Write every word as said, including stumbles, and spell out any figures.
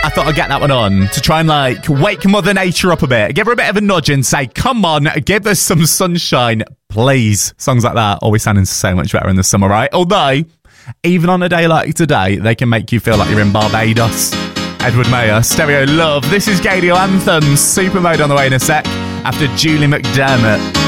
I thought I'd get that one on to try and like wake Mother Nature up a bit. Give her a bit of a nudge and say, come on, give us some sunshine, please. Songs like that always sounding so much better in the summer, right? Although, even on a day like today, they can make you feel like you're in Barbados. Edward Mayer, Stereo Love. This is Gadio Anthems. Super Mode on the way in a sec after Julie McDermott.